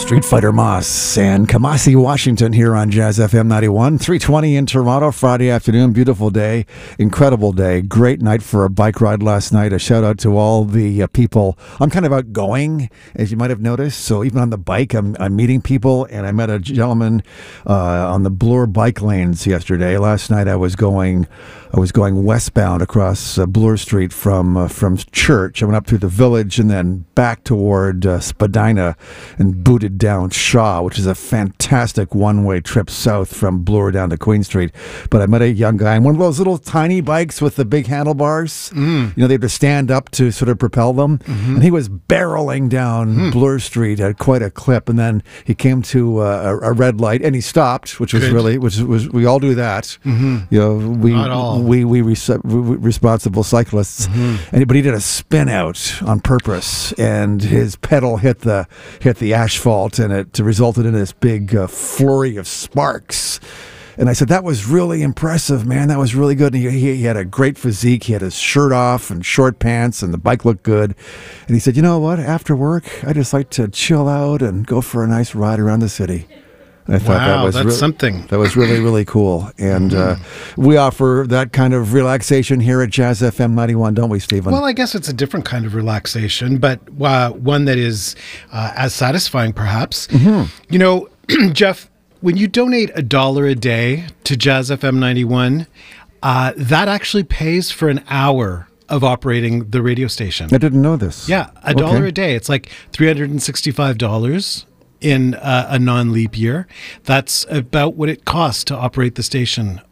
Street Fighter Moss and Kamasi, Washington here on Jazz FM 91. 3:20 in Toronto, Friday afternoon. Beautiful day, incredible day. Great night for a bike ride last night. A shout out to all the people. I'm kind of outgoing, as you might have noticed. So even on the bike, I'm meeting people, and I met a gentleman on the Bloor bike lanes yesterday. Last night I was going westbound across Bloor Street from Church. I went up through the village and then back toward Spadina and booted down Shaw, which is a fantastic one-way trip south from Bloor down to Queen Street. But I met a young guy on one of those little tiny bikes with the big handlebars. You know, they had to stand up to sort of propel them. And he was barreling down Bloor Street at quite a clip. And then he came to a red light and he stopped, which was we all do that. You know, we responsible cyclists. But he did a spin out on purpose, and his pedal hit the asphalt, and it resulted in this big flurry of sparks. And I said, that was really impressive, man. That was really good. And he had a great physique. He had his shirt off and short pants, and the bike looked good. And he said, you know what? After work, I just like to chill out and go for a nice ride around the city. I thought that's something. That was really, really cool. And we offer that kind of relaxation here at Jazz FM 91, don't we, Stephen? Well, I guess it's a different kind of relaxation, but one that is as satisfying, perhaps. You know, Jeff, when you donate $1 a day to Jazz FM 91, that actually pays for an hour of operating the radio station. I didn't know this. Yeah, $1 a day. It's like $365 in a non-leap year. That's about what it costs to operate the station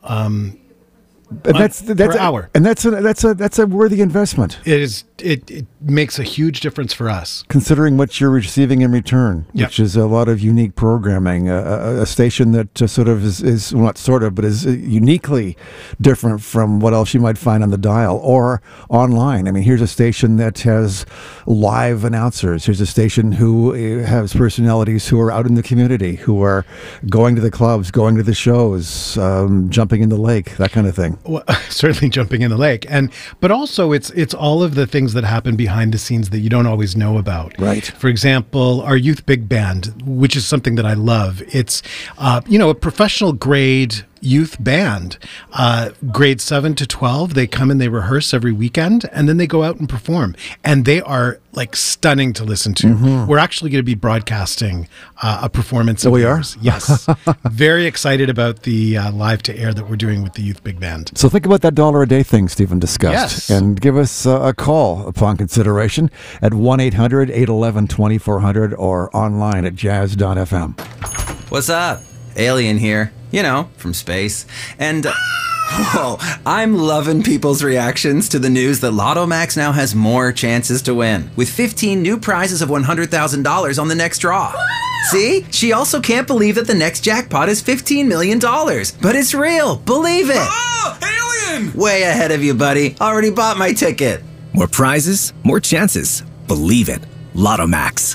per hour. And that's a worthy investment. It is. It makes a huge difference for us, considering what you're receiving in return, which is a lot of unique programming. A station that sort of is well, not sort of, but is uniquely different from what else you might find on the dial or online. I mean, here's a station that has live announcers. Here's a station who has personalities who are out in the community, who are going to the clubs, going to the shows, jumping in the lake, that kind of thing. Well, certainly jumping in the lake, but also it's all of the things that happen behind the scenes that you don't always know about. Right. For example, our youth big band, which is something that I love. It's a professional grade youth band, grade 7 to 12. They come and they rehearse every weekend, and then they go out and perform, and they are like stunning to listen to. We're actually going to be broadcasting a performance. Oh, we are? Yes. Very excited about the live to air that we're doing with the youth big band. So think about that $1 a day thing Stephen discussed, yes, and give us a call upon consideration at 1-800-811-2400 or online at jazz.fm. What's up? Alien here. You know, from space. And, I'm loving people's reactions to the news that Lotto Max now has more chances to win, with 15 new prizes of $100,000 on the next draw. See? She also can't believe that the next jackpot is $15 million. But it's real. Believe it. Oh, alien! Way ahead of you, buddy. Already bought my ticket. More prizes, more chances. Believe it. Lotto Max.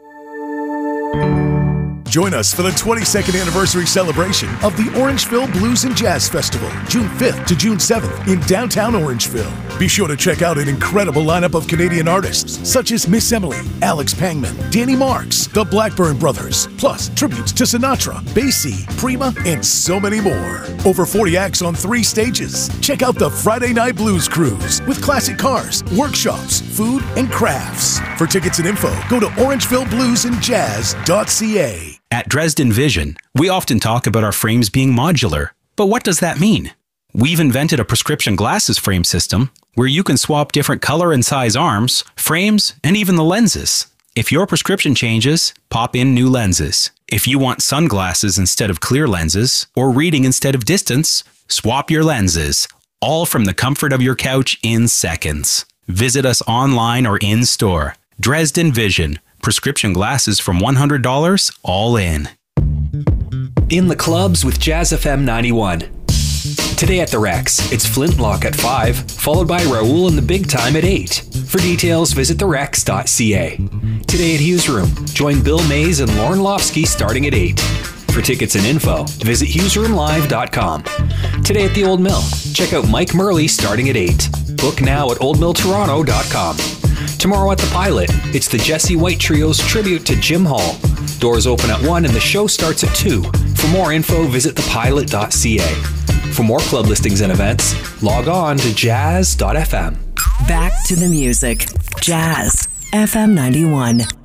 Join us for the 22nd anniversary celebration of the Orangeville Blues and Jazz Festival, June 5th to June 7th in downtown Orangeville. Be sure to check out an incredible lineup of Canadian artists such as Miss Emily, Alex Pangman, Danny Marks, the Blackburn Brothers, plus tributes to Sinatra, Basie, Prima, and so many more. Over 40 acts on 3 stages. Check out the Friday Night Blues Cruise with classic cars, workshops, food, and crafts. For tickets and info, go to orangevillebluesandjazz.ca. At Dresden Vision, we often talk about our frames being modular. But what does that mean? We've invented a prescription glasses frame system where you can swap different color and size arms, frames, and even the lenses. If your prescription changes, pop in new lenses. If you want sunglasses instead of clear lenses, or reading instead of distance, swap your lenses. All from the comfort of your couch in seconds. Visit us online or in store. Dresden Vision. Prescription glasses from $100, all in. In the clubs with Jazz FM 91. Today at the Rex, it's Flintlock at 5, followed by Raoul and the Big Time at 8. For details, visit therex.ca. Today at Hughes Room, join Bill Mays and Lauren Lofsky starting at 8. For tickets and info, visit hughesroomlive.com. Today at the Old Mill, check out Mike Murley starting at 8. Book now at oldmilltoronto.com. Tomorrow at the Pilot, it's the Jesse White Trio's tribute to Jim Hall. Doors open at 1 and the show starts at 2. For more info, visit thepilot.ca. For more club listings and events, log on to jazz.fm. Back to the music. Jazz FM 91.